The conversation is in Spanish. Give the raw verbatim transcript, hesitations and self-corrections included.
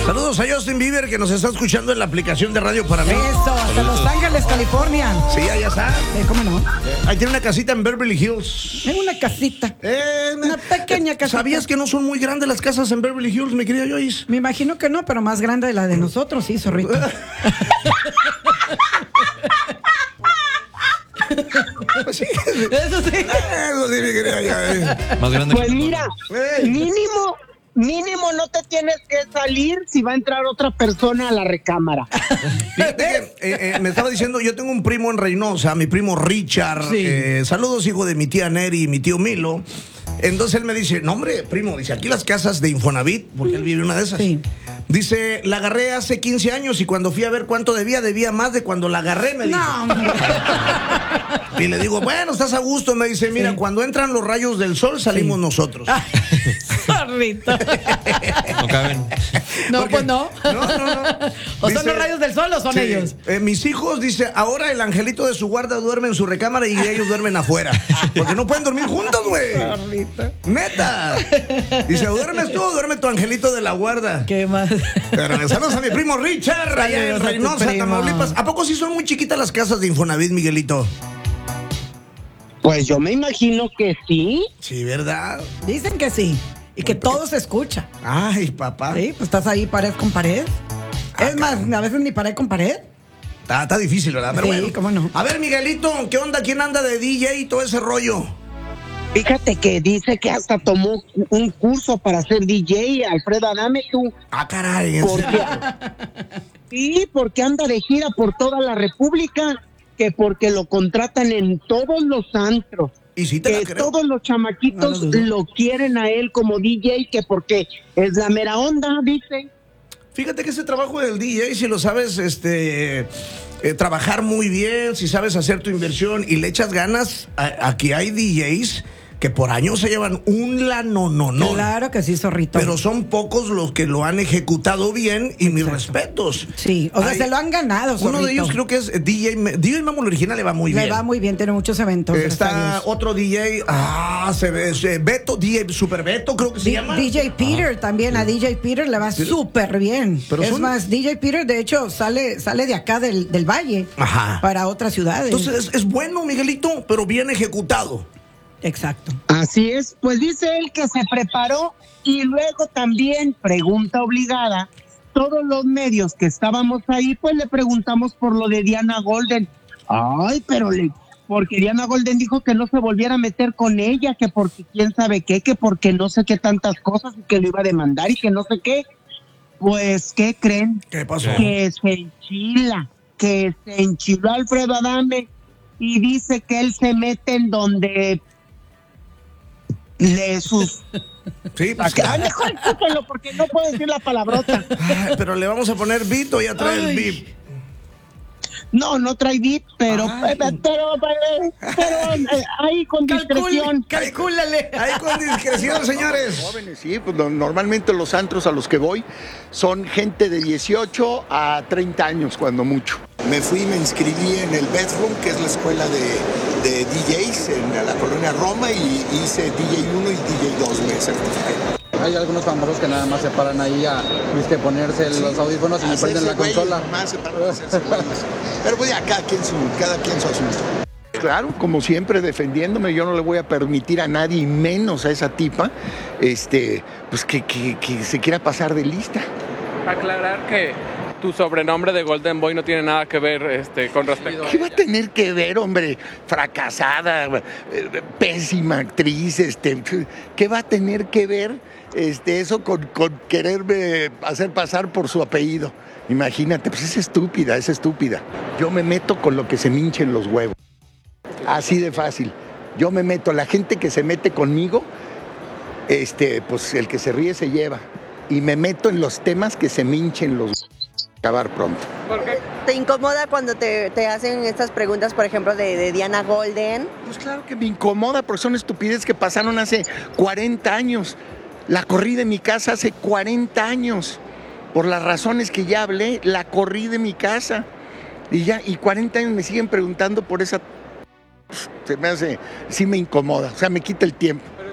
Saludos a Justin Bieber, que nos está escuchando en la aplicación de radio para mí. Eso, hasta Los Ángeles, California. Sí, allá está. Eh, ¿Cómo no? Ahí tiene una casita en Beverly Hills. Es una casita. Eh, Una pequeña casita. ¿Sabías que no son muy grandes las casas en Beverly Hills, mi querida Joyce? Me imagino que no, pero más grande de la de nosotros, sí, zorrito. Pues sí. Eso sí. Eso sí, mi querida Joyce. Más grande Pues que mira, Ey. mínimo, mínimo no te tienes que salir si va a entrar otra persona a la recámara. Fíjate que eh, eh, me estaba diciendo, yo tengo un primo en Reynosa, mi primo Richard. Sí. Eh, saludos, hijo de mi tía Neri y mi tío Milo. Entonces él me dice, no hombre, primo, dice, aquí las casas de Infonavit, porque él vive en una de esas. Sí. Dice, la agarré hace quince años y cuando fui a ver cuánto debía, debía más de cuando la agarré, me dijo. No, hombre. Y le digo, bueno, estás a gusto. Me dice, mira, Sí. cuando entran los rayos del sol, salimos Sí. nosotros. Zorrito. no caben. No, Porque- pues no. No, no, no. ¿O Dice- son los rayos del sol o son Sí. ellos? Eh, mis hijos, dice, ahora el angelito de su guarda duerme en su recámara y ellos duermen afuera. Porque no pueden dormir juntos, güey. Zorrito. Neta. Dice, ¿duermes tú o duerme tu angelito de la guarda? ¿Qué más? Pero saludos a mi primo Richard, allá en Saludos a tu Reynosa, primo. Tamaulipas. ¿A poco sí son muy chiquitas las casas de Infonavit, Miguelito? Pues yo me imagino que sí. Sí, ¿verdad? Dicen que sí. Y que todo se escucha. Ay, papá. Sí, pues estás ahí pared con pared. Ah, Es más, a veces ni pared con pared. Está, está difícil, ¿verdad? Pero Sí, bueno. cómo no. A ver, Miguelito, ¿qué onda? ¿Quién anda de D J y todo ese rollo? Fíjate que dice que hasta tomó un curso para ser D J, Alfredo Adame, tú. Ah, caray. ¿en Porque, serio? sí, porque anda de gira por toda la República, que porque lo contratan en todos los antros, Y sí te la que creo. todos los chamaquitos No lo dudo. lo quieren a él como D J, que porque es la mera onda, dice. Fíjate que ese trabajo del D J, si lo sabes este, eh, trabajar muy bien, si sabes hacer tu inversión y le echas ganas, a- aquí hay D Js que por años se llevan un lano, no, no. Claro que sí, zorrito. Pero son pocos los que lo han ejecutado bien y mis Exacto. respetos. Sí, o sea, Hay- se lo han ganado, zorrito. Uno de ellos creo que es D J, Me- D J Mamo el original le va muy Le bien. va muy bien, tiene muchos eventos. gracias a Está Dios. otro D J, ah, se ve, se- Beto, D J Super Beto, creo que se D- llama. D J Peter también, a D J Peter le va súper bien. Pero es son- más, D J Peter de hecho sale, sale de acá del, del valle Ajá. para otras ciudades. Entonces es, es bueno, Miguelito, pero bien ejecutado. Exacto. Así es, pues dice él que se preparó y luego también, pregunta obligada, todos los medios que estábamos ahí, pues le preguntamos por lo de Diana Golden. Ay, pero le, porque Diana Golden dijo que no se volviera a meter con ella, que porque quién sabe qué, que porque no sé qué tantas cosas, y que lo iba a demandar y que no sé qué. Pues, ¿qué creen? ¿Qué pasó? Que se enchila, que se enchiló Alfredo Adame y dice que él se mete en donde le sus... Sí, pues, Ay, mejor escúchenlo porque no puedo decir la palabrota. ay, pero le vamos a poner Vito, ya trae el Ay. bip. No, no trae beat, pero, Ay. pero, pero, pero, eh, ahí con discreción. Calcúlale. Ahí con discreción, señores. Jóvenes, sí, pues no- normalmente los antros a los que voy son gente de dieciocho a treinta años, cuando mucho. Me fui y me inscribí en el Bedroom, que es la escuela de, de D Js en la colonia Roma, y hice D J uno y D J dos, me certifiqué. Hay algunos famosos que nada más se paran ahí a viste, ponerse los audífonos y me Hacerse prenden la güeyes, consola. nomás se paran a hacerse güeyes. Pero pues ya, cada quien su, cada quien su asunto. Claro, como siempre defendiéndome, yo no le voy a permitir a nadie, y menos a esa tipa, este, pues que, que, que se quiera pasar de lista. Aclarar que tu sobrenombre de Golden Boy no tiene nada que ver este, con respecto a ¿Qué va a ella. tener que ver, hombre? Fracasada, eh, pésima actriz, este, ¿qué va a tener que ver este, eso con, con quererme hacer pasar por su apellido? Imagínate, pues es estúpida, es estúpida. Yo me meto con lo que se me hinchen los huevos. Así de fácil. Yo me meto, la gente que se mete conmigo, este, pues el que se ríe se lleva. Y me meto en los temas que se me hinchen los huevos. Acabar pronto. ¿Por qué? ¿Te incomoda cuando te, te hacen estas preguntas, por ejemplo, de, de Diana Golden? Pues claro que me incomoda, porque son estupideces que pasaron hace cuarenta años. La corrí de mi casa hace cuarenta años. Por las razones que ya hablé, la corrí de mi casa. Y ya, y cuarenta años me siguen preguntando por esa... Se me hace, sí me incomoda, o sea, me quita el tiempo.